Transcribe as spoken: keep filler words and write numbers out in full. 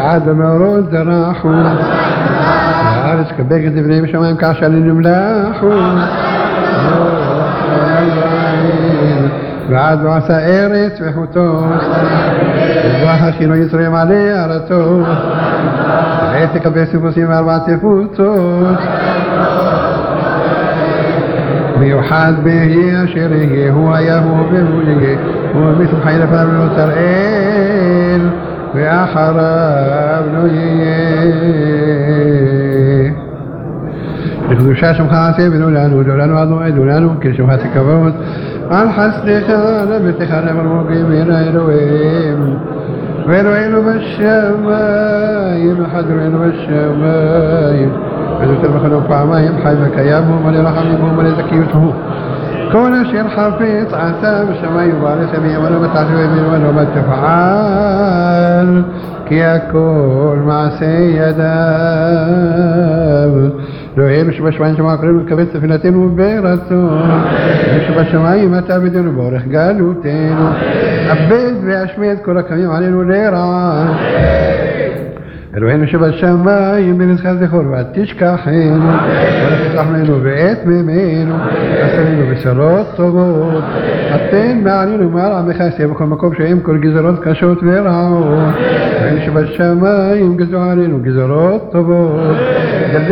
ועד במאורות דרכו, הארץ כבגד דברי בשמיים כעשן נמלחו, ועד ועשה ארץ וחוטות, ובחש כי לא יצרים עליה ארצות, ועת תקבל סיפוסים וארבעת תפוצות, מיוחד בהיה אשר יהיה, הוא היה הוא והוא יהיה, הוא אביס וחי לפניו לא תראל, ואחריו לא יהיה. לקדושה שמך עשה ונולנו, דולנו עד מועד, דולנו כשמך תכבוד, על חסדך לביתך למרמוגים מן האלוהים, ואלוהינו בשמיים, אחד אלוהינו בשמיים, וזותר בחלום פעמיים, חי וקיים הוא, מלא רחמים הוא, מלא זכיות הוא. כל אשר חפץ עשה בשמיים ובארץ בימינו ותעשה בימינו ולא תפעל, כי הכל מעשה ידיו. אלוהינו שבשמיים שמע קוראים לקבל תפילתנו ברצון, ושבשמיים אתה בדנו באורך גלותנו, אבד ואשמיד כל הקמים עלינו לרעה. אלוהינו שבשמיים בנצחך זכור ואל תשכחנו, ולא תשכחנו ואת ממנו, תעשה לנו בשורות טובות, אתן מעלינו מעל עמך עשה בכל מקום שהם כל גזרות קשות ורעות. אלוהינו שבשמיים גזרו עלינו גזרות טובות,